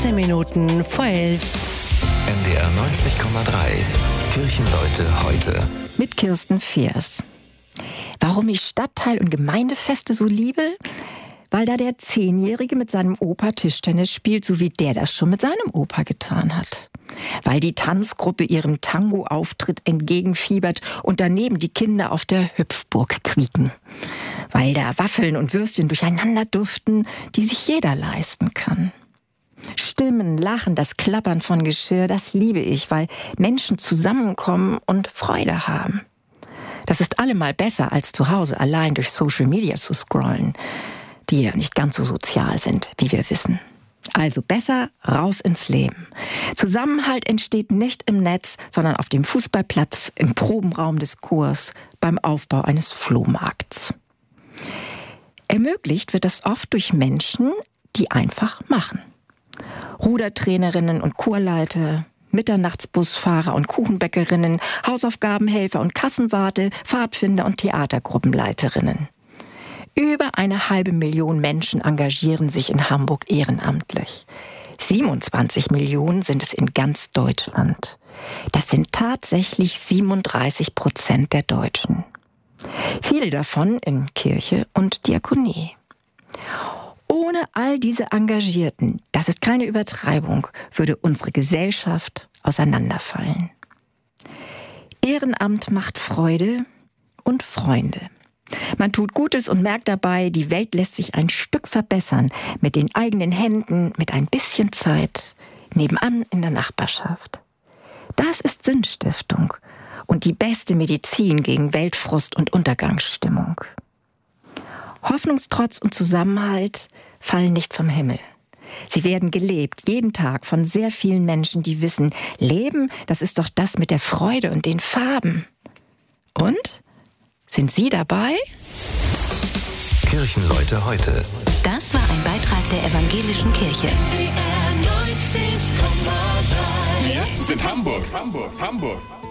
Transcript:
15 Minuten vor 11. NDR 90,3. Kirchenleute heute. Mit Kirsten Feers. Warum ich Stadtteil- und Gemeindefeste so liebe? Weil da der 10-Jährige mit seinem Opa Tischtennis spielt, so wie der das schon mit seinem Opa getan hat. Weil die Tanzgruppe ihrem Tango-Auftritt entgegenfiebert und daneben die Kinder auf der Hüpfburg quieken. Weil da Waffeln und Würstchen durcheinander duften, die sich jeder leisten kann. Stimmen, Lachen, das Klappern von Geschirr, das liebe ich, weil Menschen zusammenkommen und Freude haben. Das ist allemal besser, als zu Hause allein durch Social Media zu scrollen, die ja nicht ganz so sozial sind, wie wir wissen. Also besser raus ins Leben. Zusammenhalt entsteht nicht im Netz, sondern auf dem Fußballplatz, im Probenraum des Chors, beim Aufbau eines Flohmarkts. Ermöglicht wird das oft durch Menschen, die einfach machen. Rudertrainerinnen und Chorleiter, Mitternachtsbusfahrer und Kuchenbäckerinnen, Hausaufgabenhelfer und Kassenwarte, Pfadfinder und Theatergruppenleiterinnen. Über 500.000 Menschen engagieren sich in Hamburg ehrenamtlich. 27 Millionen sind es in ganz Deutschland. Das sind tatsächlich 37% der Deutschen. Viele davon in Kirche und Diakonie. Ohne all diese Engagierten, das ist keine Übertreibung, würde unsere Gesellschaft auseinanderfallen. Ehrenamt macht Freude und Freunde. Man tut Gutes und merkt dabei, die Welt lässt sich ein Stück verbessern, mit den eigenen Händen, mit ein bisschen Zeit, nebenan in der Nachbarschaft. Das ist Sinnstiftung und die beste Medizin gegen Weltfrust und Untergangsstimmung. Hoffnungstrotz und Zusammenhalt fallen nicht vom Himmel. Sie werden gelebt, jeden Tag von sehr vielen Menschen, die wissen, Leben, das ist doch das mit der Freude und den Farben. Und? Sind Sie dabei? Kirchenleute heute. Das war ein Beitrag der Evangelischen Kirche. Wir sind Hamburg.